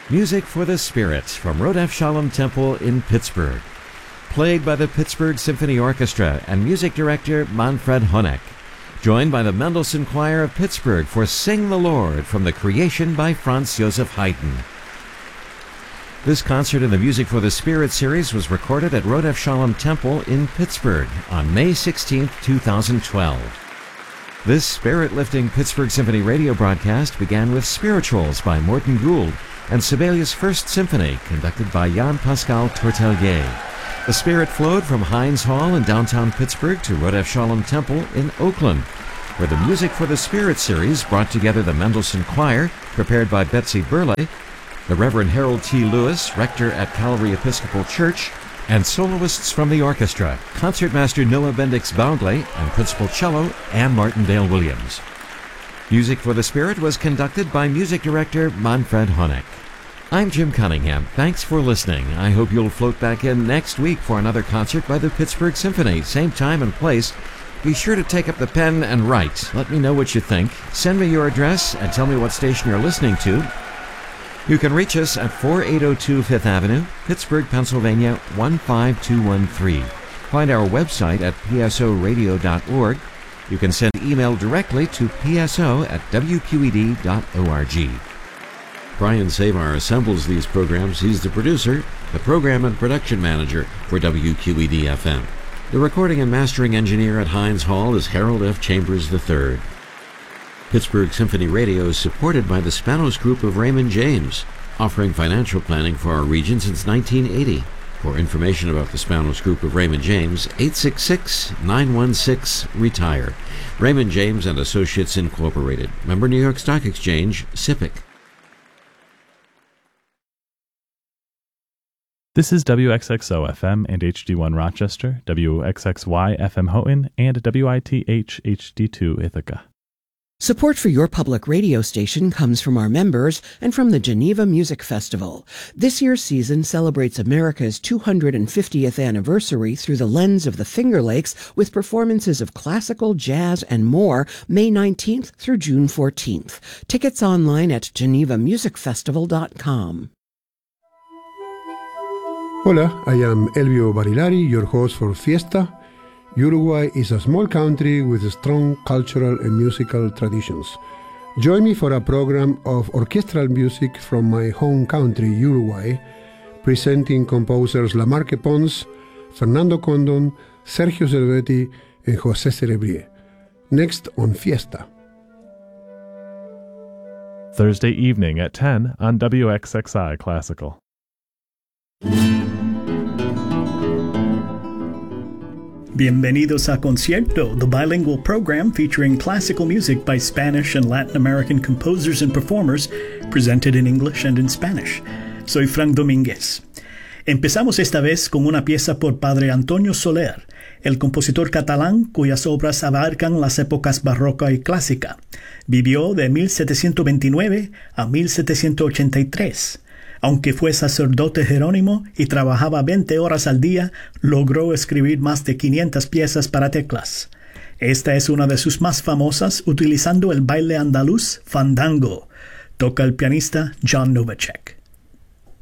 Music for the Spirits from Rodef Shalom Temple in Pittsburgh. Played by the Pittsburgh Symphony Orchestra and music director Manfred Honeck. Joined by the Mendelssohn Choir of Pittsburgh for Sing the Lord from the Creation by Franz Joseph Haydn. This concert in the Music for the Spirit series was recorded at Rodef Shalom Temple in Pittsburgh on May 16, 2012. This spirit-lifting Pittsburgh Symphony radio broadcast began with Spirituals by Morton Gould and Sibelius' First Symphony, conducted by Jan-Pascal Tortelier. The spirit flowed from Heinz Hall in downtown Pittsburgh to Rodef Shalom Temple in Oakland, where the Music for the Spirit series brought together the Mendelssohn Choir, prepared by Betsy Burley, the Reverend Harold T. Lewis, rector at Calvary Episcopal Church, and soloists from the orchestra, Concertmaster Noah Bendix Bowdley and Principal Cello Ann Martindale Williams. Music for the Spirit was conducted by music director Manfred Honeck. I'm Jim Cunningham. Thanks for listening. I hope you'll float back in next week for another concert by the Pittsburgh Symphony, same time and place. Be sure to take up the pen and write. Let me know what you think. Send me your address and tell me what station you're listening to. You can reach us at 4802 Fifth Avenue, Pittsburgh, Pennsylvania 15213. Find our website at psoradio.org. You can send email directly to pso@wqed.org. Brian Savar assembles these programs. He's the producer, the program and production manager for WQED-FM. The recording and mastering engineer at Heinz Hall is Harold F. Chambers III. Pittsburgh Symphony Radio is supported by the Spanos Group of Raymond James, offering financial planning for our region since 1980. For information about the Spanos Group of Raymond James, 866-916-RETIRE. Raymond James and Associates Incorporated. Member New York Stock Exchange, SIPC. This is WXXO FM and HD1 Rochester, WXXY FM Houghton, and WITH HD2 Ithaca. Support for your public radio station comes from our members and from the Geneva Music Festival. This year's season celebrates America's 250th anniversary through the lens of the Finger Lakes with performances of classical, jazz, and more May 19th through June 14th. Tickets online at genevamusicfestival.com. Hola, I am Elvio Barilari, your host for Fiesta. Uruguay is a small country with strong cultural and musical traditions. Join me for a program of orchestral music from my home country, Uruguay, presenting composers Lamarque Pons, Fernando Condon, Sergio Cervetti, and José Cerebrier. Next on Fiesta. Thursday evening at 10 on WXXI Classical. Bienvenidos a Concierto, the bilingual program featuring classical music by Spanish and Latin American composers and performers, presented in English and in Spanish. Soy Frank Domínguez. Empezamos esta vez con una pieza por Padre Antonio Soler, el compositor catalán cuyas obras abarcan las épocas barroca y clásica. Vivió de 1729 a 1783. Aunque fue sacerdote jerónimo y trabajaba 20 horas al día, logró escribir más de 500 piezas para teclas. Esta es una de sus más famosas, utilizando el baile andaluz fandango. Toca el pianista John Novacek.